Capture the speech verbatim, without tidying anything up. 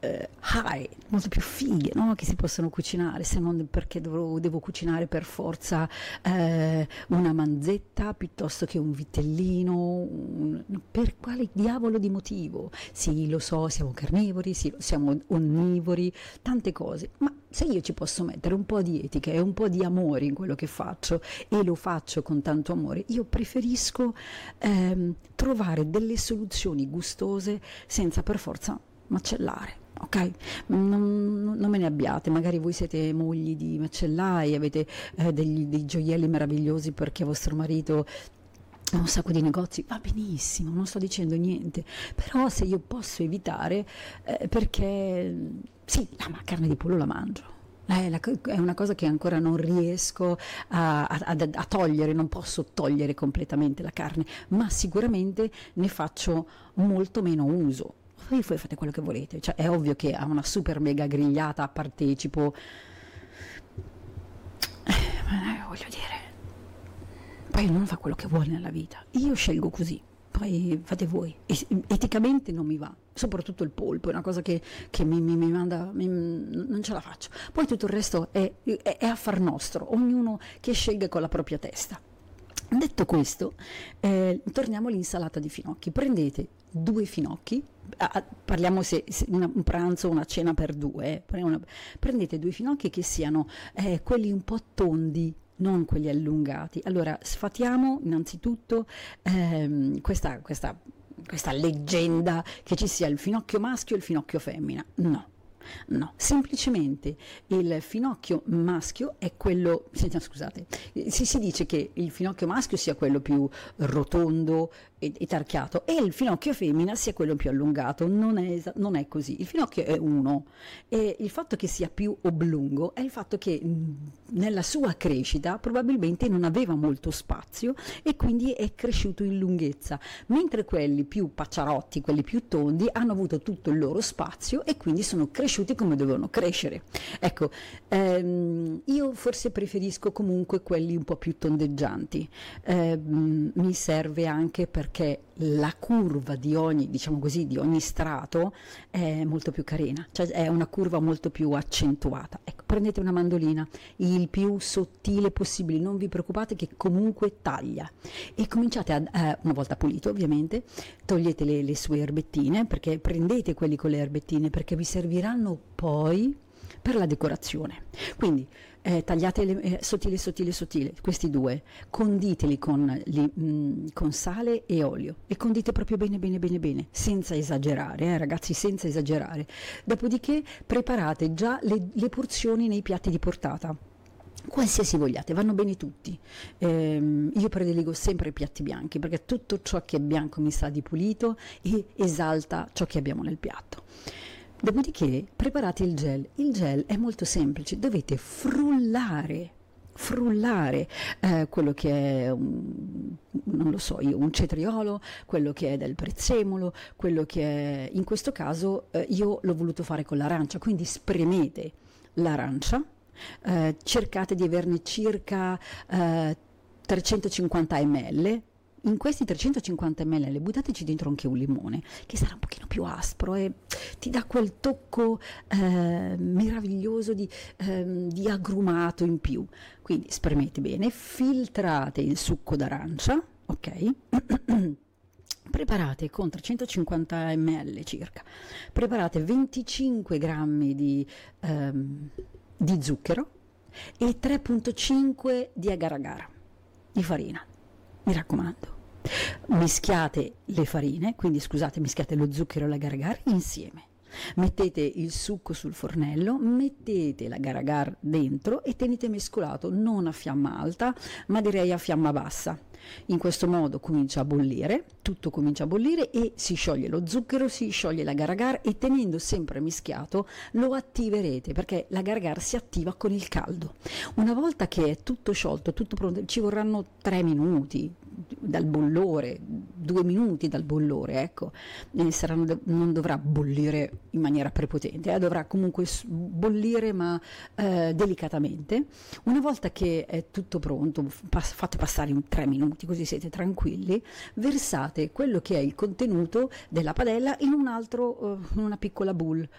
eh, high, molto più fighe, no? Che si possono cucinare, se non perché dovrò, devo cucinare per forza eh, una manzetta piuttosto che un vitellino, un, per quale diavolo di motivo? Sì, lo so, siamo carnivori, sì, siamo onnivori, tante cose, ma se io ci posso mettere un po' di etica e un po' di amore in quello che faccio, e lo faccio con tanto amore, io preferisco ehm, trovare delle soluzioni gustose senza per forza macellare. Ok, non, non me ne abbiate, magari voi siete mogli di macellai, avete eh, degli, dei gioielli meravigliosi perché vostro marito ha un sacco di negozi, va benissimo, non sto dicendo niente, però se io posso evitare, eh, perché sì, la carne di pollo la mangio. Eh, la- è una cosa che ancora non riesco a, a- a- a togliere, non posso togliere completamente la carne, ma sicuramente ne faccio molto meno uso. Poi voi fate quello che volete, cioè è ovvio che a una super mega grigliata partecipo, eh, ma, eh, voglio dire, poi ognuno fa quello che vuole nella vita, io scelgo così, poi fate voi. E- eticamente non mi va, soprattutto il polpo è una cosa che, che mi, mi- mi manda, mi- non ce la faccio, poi tutto il resto è, è- è affar nostro, ognuno che scelga con la propria testa. Detto questo, eh, torniamo all'insalata di finocchi. Prendete due finocchi, ah, ah, parliamo se, se una- un pranzo o una cena per due, eh, pre- una- prendete due finocchi che siano eh, quelli un po' tondi, non quelli allungati. Allora, sfatiamo innanzitutto ehm, questa, questa, questa leggenda che ci sia il finocchio maschio e il finocchio femmina. No. No, semplicemente il finocchio maschio è quello, sì, no, scusate, eh, si, si dice che il finocchio maschio sia quello più rotondo e, e tarchiato e il finocchio femmina sia quello più allungato, non è, esa- non è così, il finocchio è uno e il fatto che sia più oblungo è il fatto che mh, nella sua crescita probabilmente non aveva molto spazio e quindi è cresciuto in lunghezza, mentre quelli più pacciarotti, quelli più tondi hanno avuto tutto il loro spazio e quindi sono cresciuti come dovevano crescere. Ecco, ehm, io forse preferisco comunque quelli un po' più tondeggianti. Ehm, mi serve anche perché la curva di ogni, diciamo così, di ogni strato è molto più carina, cioè è una curva molto più accentuata. Ecco, prendete una mandolina, il più sottile possibile, non vi preoccupate che comunque taglia e cominciate a, eh, una volta pulito ovviamente, togliete le, le sue erbettine, perché prendete quelli con le erbettine perché vi serviranno poi per la decorazione. Quindi eh, tagliate le, eh, sottile, sottile, sottile, questi due, conditeli con, li, mh, con sale e olio e condite proprio bene, bene, bene, bene, senza esagerare, eh, ragazzi, senza esagerare. Dopodiché preparate già le, le porzioni nei piatti di portata. Qualsiasi vogliate, vanno bene tutti. Ehm, io prediligo sempre i piatti bianchi perché tutto ciò che è bianco mi sa di pulito e esalta ciò che abbiamo nel piatto. Dopodiché preparate il gel. Il gel è molto semplice, dovete frullare, frullare eh, quello che è un, non lo so io, un cetriolo, quello che è del prezzemolo, quello che è, in questo caso eh, io l'ho voluto fare con l'arancia, quindi spremete l'arancia, eh, cercate di averne circa eh, trecentocinquanta millilitri. In questi trecentocinquanta millilitri buttateci dentro anche un limone che sarà un pochino più aspro e ti dà quel tocco eh, meraviglioso di, ehm, di agrumato in più. Quindi spremete bene, filtrate il succo d'arancia, ok? Preparate con trecentocinquanta millilitri circa, preparate venticinque grammi di, ehm, di zucchero e tre virgola cinque di agar agar di farina. Mi raccomando, mischiate le farine, quindi scusate, mischiate lo zucchero e l'agar agar insieme. Mettete il succo sul fornello, mettete l'agar agar dentro e tenete mescolato non a fiamma alta, ma direi a fiamma bassa. In questo modo comincia a bollire, tutto comincia a bollire e si scioglie lo zucchero, si scioglie l'agar agar e tenendo sempre mischiato lo attiverete perché l'agar agar si attiva con il caldo. Una volta che è tutto sciolto, tutto pronto, ci vorranno tre minuti dal bollore, due minuti dal bollore, ecco, e saranno, non dovrà bollire in maniera prepotente, eh, dovrà comunque bollire ma eh, delicatamente. Una volta che è tutto pronto, pass- fate passare in tre minuti così siete tranquilli, versate quello che è il contenuto della padella in un altro, uh, in una piccola bowl